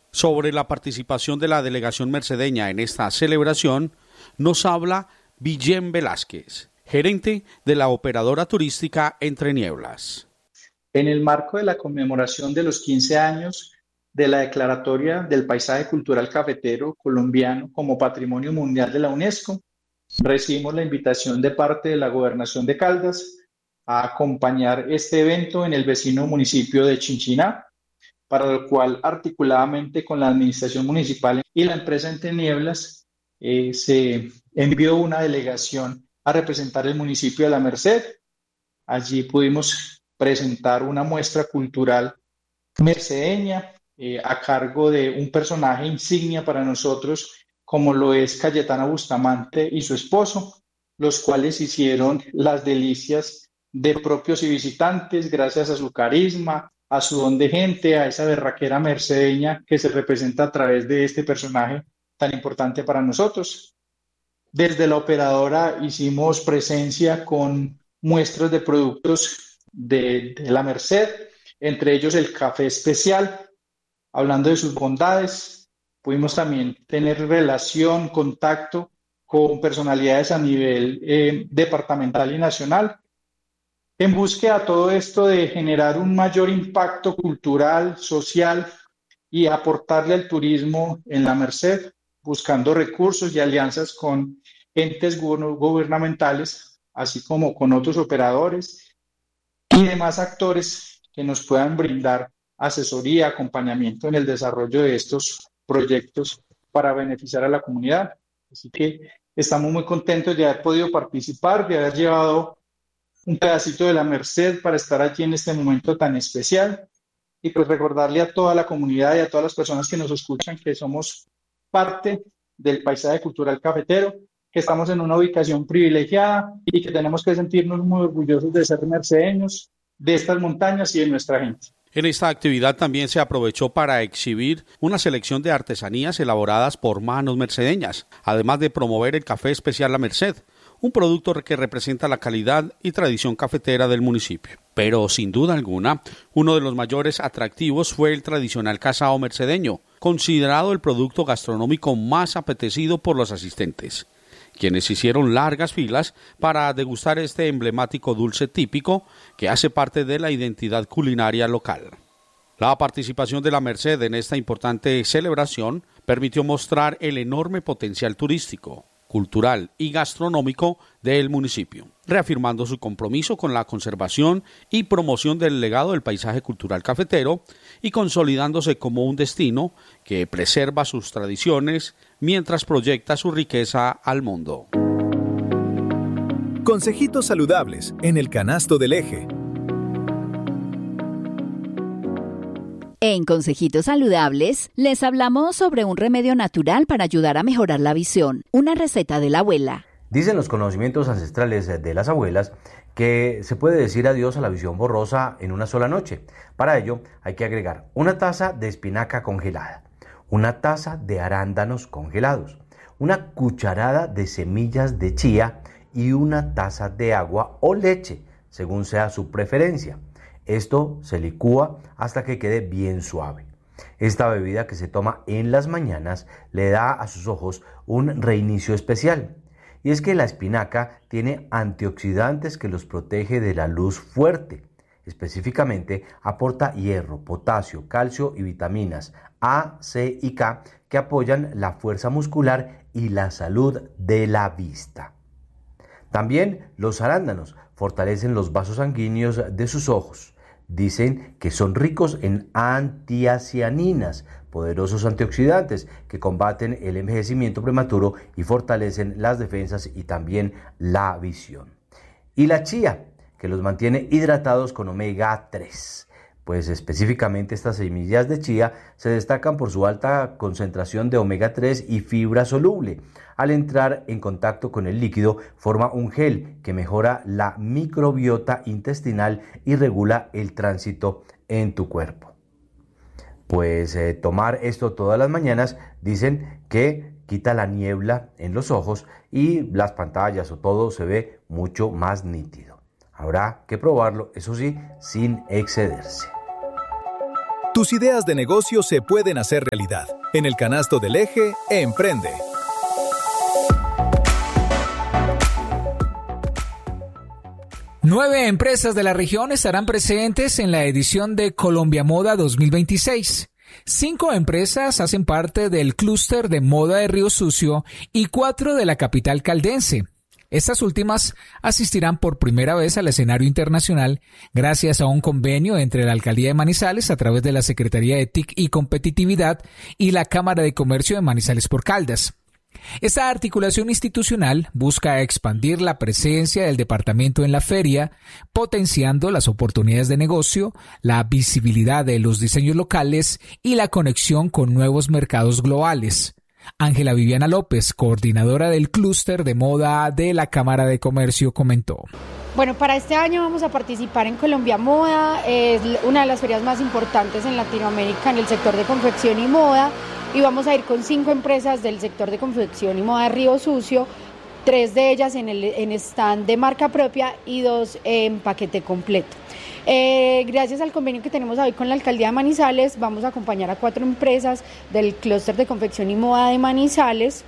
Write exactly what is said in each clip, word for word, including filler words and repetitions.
Sobre la participación de la delegación mercedeña en esta celebración, nos habla Villén Velázquez, gerente de la operadora turística Entre Nieblas. En el marco de la conmemoración de los quince años de la declaratoria del paisaje cultural cafetero colombiano como Patrimonio Mundial de la UNESCO, recibimos la invitación de parte de la Gobernación de Caldas a acompañar este evento en el vecino municipio de Chinchiná, para lo cual articuladamente con la administración municipal y la empresa Entre Nieblas eh, se envió una delegación a representar el municipio de La Merced. Allí pudimos presentar una muestra cultural mercedeña eh, a cargo de un personaje insignia para nosotros, como lo es Cayetana Bustamante y su esposo, los cuales hicieron las delicias de propios y visitantes gracias a su carisma, a su don de gente, a esa berraquera mercedeña que se representa a través de este personaje tan importante para nosotros. Desde la operadora hicimos presencia con muestras de productos de, de la Merced, entre ellos el café especial, hablando de sus bondades. Pudimos también tener relación, contacto con personalidades a nivel eh, departamental y nacional, en búsqueda de todo esto de generar un mayor impacto cultural, social y aportarle al turismo en la Merced, buscando recursos y alianzas con entes gubernamentales, así como con otros operadores y demás actores que nos puedan brindar asesoría, acompañamiento en el desarrollo de estos proyectos para beneficiar a la comunidad. Así que estamos muy contentos de haber podido participar, de haber llevado un pedacito de la Merced para estar aquí en este momento tan especial y pues recordarle a toda la comunidad y a todas las personas que nos escuchan que somos parte del paisaje cultural cafetero, que estamos en una ubicación privilegiada y que tenemos que sentirnos muy orgullosos de ser mercedeños, de estas montañas y de nuestra gente. En esta actividad también se aprovechó para exhibir una selección de artesanías elaboradas por manos mercedeñas, además de promover el café especial La Merced, un producto que representa la calidad y tradición cafetera del municipio. Pero, sin duda alguna, uno de los mayores atractivos fue el tradicional casao mercedeño, considerado el producto gastronómico más apetecido por los asistentes, quienes hicieron largas filas para degustar este emblemático dulce típico que hace parte de la identidad culinaria local. La participación de La Merced en esta importante celebración permitió mostrar el enorme potencial turístico, cultural y gastronómico del municipio, reafirmando su compromiso con la conservación y promoción del legado del paisaje cultural cafetero y consolidándose como un destino que preserva sus tradiciones mientras proyecta su riqueza al mundo. Consejitos saludables en el canasto del eje. En Consejitos Saludables, les hablamos sobre un remedio natural para ayudar a mejorar la visión, una receta de la abuela. Dicen los conocimientos ancestrales de las abuelas que se puede decir adiós a la visión borrosa en una sola noche. Para ello hay que agregar una taza de espinaca congelada, una taza de arándanos congelados, una cucharada de semillas de chía y una taza de agua o leche, según sea su preferencia. Esto se licúa hasta que quede bien suave. Esta bebida que se toma en las mañanas le da a sus ojos un reinicio especial. Y es que la espinaca tiene antioxidantes que los protege de la luz fuerte. Específicamente aporta hierro, potasio, calcio y vitaminas A, C y K que apoyan la fuerza muscular y la salud de la vista. También los arándanos fortalecen los vasos sanguíneos de sus ojos. Dicen que son ricos en antiacianinas, poderosos antioxidantes que combaten el envejecimiento prematuro y fortalecen las defensas y también la visión. Y la chía, que los mantiene hidratados con omega tres. Pues específicamente estas semillas de chía se destacan por su alta concentración de omega tres y fibra soluble. Al entrar en contacto con el líquido, forma un gel que mejora la microbiota intestinal y regula el tránsito en tu cuerpo. Pues eh, tomar esto todas las mañanas dicen que quita la niebla en los ojos y las pantallas o todo se ve mucho más nítido. Habrá que probarlo, eso sí, sin excederse. Tus ideas de negocio se pueden hacer realidad. En el Canasto del Eje, emprende. Nueve empresas de la región estarán presentes en la edición de Colombia Moda dos mil veintiséis. Cinco empresas hacen parte del clúster de moda de Río Sucio y cuatro de la capital caldense. Estas últimas asistirán por primera vez al escenario internacional gracias a un convenio entre la Alcaldía de Manizales a través de la Secretaría de T I C y Competitividad y la Cámara de Comercio de Manizales por Caldas. Esta articulación institucional busca expandir la presencia del departamento en la feria, potenciando las oportunidades de negocio, la visibilidad de los diseños locales y la conexión con nuevos mercados globales. Ángela Viviana López, coordinadora del clúster de moda de la Cámara de Comercio, comentó. Bueno, para este año vamos a participar en Colombia Moda, es una de las ferias más importantes en Latinoamérica en el sector de confección y moda, y vamos a ir con cinco empresas del sector de confección y moda de Río Sucio, tres de ellas en el en stand de marca propia y dos en paquete completo. Eh, gracias al convenio que tenemos hoy con la Alcaldía de Manizales, vamos a acompañar a cuatro empresas del clúster de confección y moda de Manizales,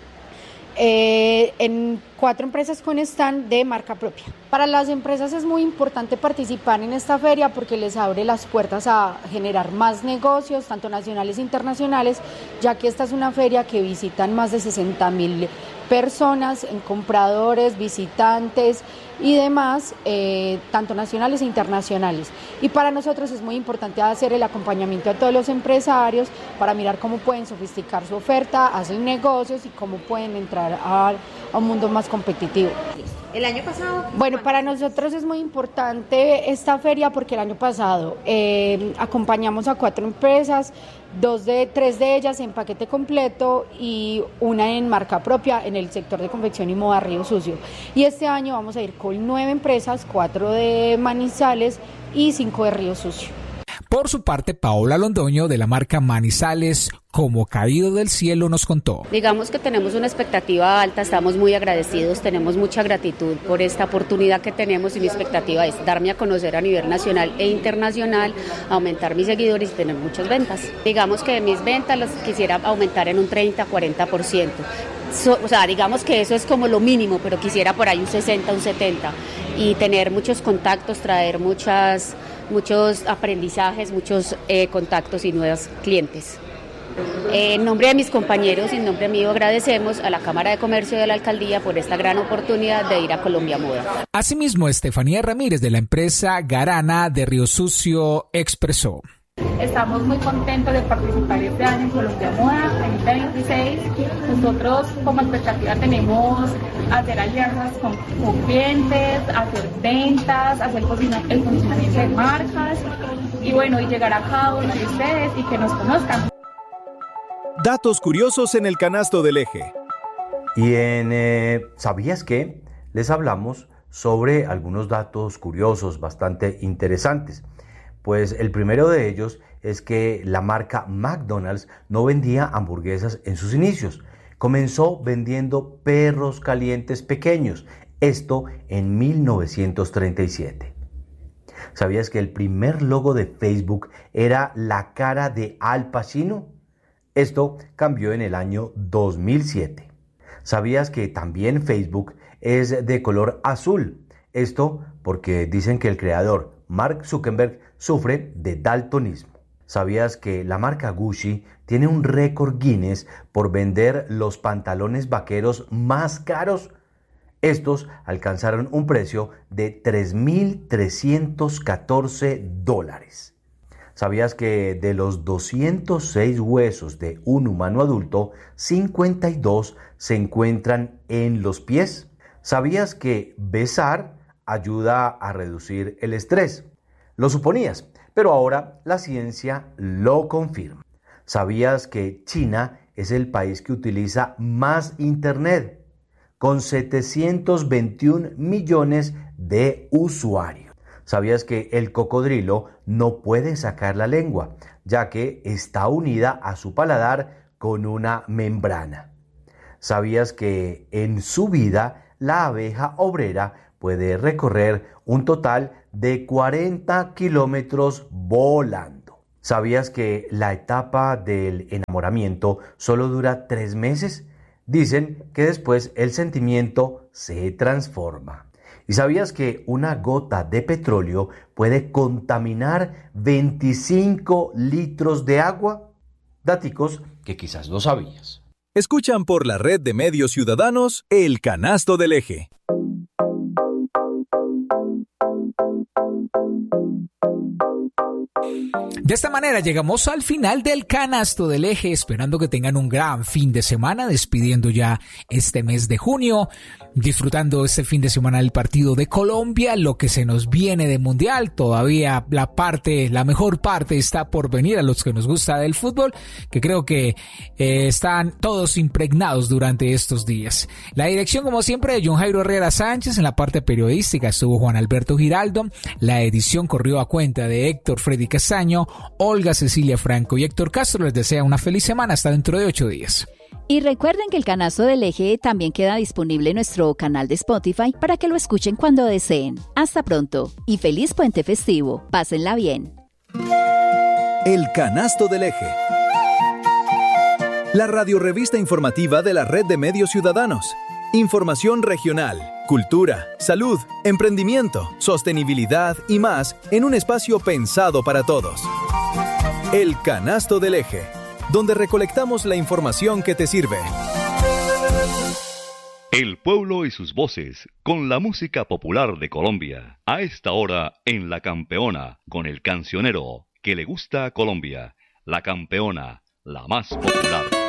eh, en cuatro empresas con stand de marca propia. Para las empresas es muy importante participar en esta feria porque les abre las puertas a generar más negocios, tanto nacionales e internacionales, ya que esta es una feria que visitan más de sesenta mil personas, en compradores, visitantes y demás, eh, tanto nacionales e internacionales. Y para nosotros es muy importante hacer el acompañamiento a todos los empresarios para mirar cómo pueden sofisticar su oferta, hacer negocios y cómo pueden entrar a, a un mundo más competitivo. El año pasado... Bueno, para nosotros es muy importante esta feria porque el año pasado eh, acompañamos a cuatro empresas, dos de tres de ellas en paquete completo y una en marca propia en el sector de confección y moda Río Sucio. Y este año vamos a ir con nueve empresas, cuatro de Manizales y cinco de Río Sucio. Por su parte, Paola Londoño, de la marca Manizales, como caído del cielo, nos contó. Digamos que tenemos una expectativa alta, estamos muy agradecidos, tenemos mucha gratitud por esta oportunidad que tenemos y mi expectativa es darme a conocer a nivel nacional e internacional, aumentar mis seguidores y tener muchas ventas. Digamos que mis ventas las quisiera aumentar en un treinta a cuarenta por ciento. So, o sea, digamos que eso es como lo mínimo, pero quisiera por ahí un sesenta, un setenta y tener muchos contactos, traer muchas... muchos aprendizajes, muchos eh, contactos y nuevos clientes. Eh, en nombre de mis compañeros y en nombre mío agradecemos a la Cámara de Comercio de la Alcaldía por esta gran oportunidad de ir a Colombia Moda. Asimismo, Estefanía Ramírez de la empresa Garana de Río Sucio expresó. Estamos muy contentos de participar este año en Colombia Moda veinte veintiséis. Nosotros como expectativa tenemos hacer alianzas con, con clientes, hacer ventas, hacer el funcionamiento de marcas y bueno, y llegar a cada uno de ustedes y que nos conozcan. Datos curiosos en el Canasto del Eje. Y en eh, ¿Sabías qué? Les hablamos sobre algunos datos curiosos bastante interesantes. Pues el primero de ellos es que la marca McDonald's no vendía hamburguesas en sus inicios. Comenzó vendiendo perros calientes pequeños, esto en mil novecientos treinta y siete. ¿Sabías que el primer logo de Facebook era la cara de Al Pacino? Esto cambió en el año dos mil siete. ¿Sabías que también Facebook es de color azul? Esto porque dicen que el creador Mark Zuckerberg sufre de daltonismo. ¿Sabías que la marca Gucci tiene un récord Guinness por vender los pantalones vaqueros más caros? Estos alcanzaron un precio de tres mil trescientos catorce dólares. ¿Sabías que de los doscientos seis huesos de un humano adulto, cincuenta y dos se encuentran en los pies? ¿Sabías que besar ayuda a reducir el estrés? Lo suponías, pero ahora la ciencia lo confirma. ¿Sabías que China es el país que utiliza más Internet, con setecientos veintiún millones de usuarios? ¿Sabías que el cocodrilo no puede sacar la lengua, ya que está unida a su paladar con una membrana? ¿Sabías que en su vida la abeja obrera puede recorrer un total de cuarenta kilómetros volando? ¿Sabías que la etapa del enamoramiento solo dura tres meses? Dicen que después el sentimiento se transforma. ¿Y sabías que una gota de petróleo puede contaminar veinticinco litros de agua? Dáticos que quizás no sabías. Escuchan por la red de medios ciudadanos El Canasto del Eje. De esta manera llegamos al final del Canasto del Eje, esperando que tengan un gran fin de semana, despidiendo ya este mes de junio, disfrutando este fin de semana del partido de Colombia, lo que se nos viene de Mundial. Todavía la parte, la mejor parte está por venir a los que nos gusta del fútbol, que creo que eh, están todos impregnados durante estos días. La dirección, como siempre, de John Jairo Herrera Sánchez. En la parte periodística estuvo Juan Alberto Giraldo. La edición corrió a cuenta de Héctor Freddy Castaño, Olga Cecilia Franco y Héctor Castro. Les desea una feliz semana hasta dentro de ocho días. Y recuerden que el Canasto del Eje también queda disponible en nuestro canal de Spotify para que lo escuchen cuando deseen. Hasta pronto y feliz puente festivo. Pásenla bien. El Canasto del Eje. La radiorrevista informativa de la Red de Medios Ciudadanos. Información regional, cultura, salud, emprendimiento, sostenibilidad y más en un espacio pensado para todos. El Canasto del Eje, donde recolectamos la información que te sirve. El pueblo y sus voces, con la música popular de Colombia. A esta hora en La Campeona, con el cancionero que le gusta a Colombia. La Campeona, la más popular.